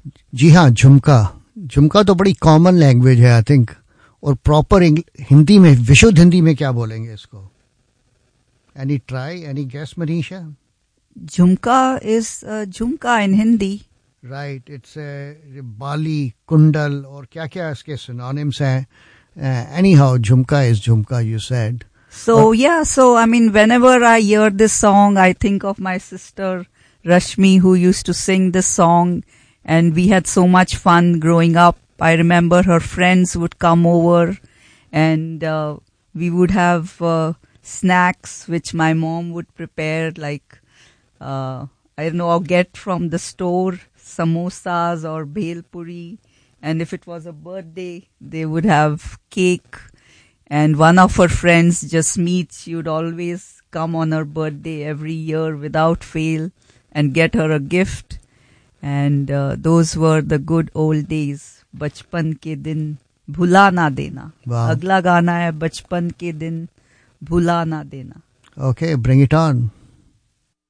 जी हाँ, झुमका तो बड़ी कॉमन लैंग्वेज है आई थिंक, और प्रॉपर हिंदी में, विशुद्ध हिंदी में क्या बोलेंगे इसको? Any try, any guess Manisha? Jhumka is Jhumka in Hindi. Right, it's बाली, कुंडल और क्या क्या इसके सिनोनिम्स हैं. एनी हाउ, झुमका इज झुमका, you said. So I mean, whenever I hear this song, I think of my sister Rashmi, who used to sing this song, and we had so much fun growing up. I remember her friends would come over, and we would have snacks which my mom would prepare, like I don't know, or get from the store, samosas or bhel puri. And if it was a birthday, they would have cake. And one of her friends, Jasmeet, she would always come on her birthday every year without fail and get her a gift. And those were the good old days. बचपन के दिन भुला ना देना. Wow. अगला गाना है बचपन के दिन भुला ना देना. Okay, bring it on.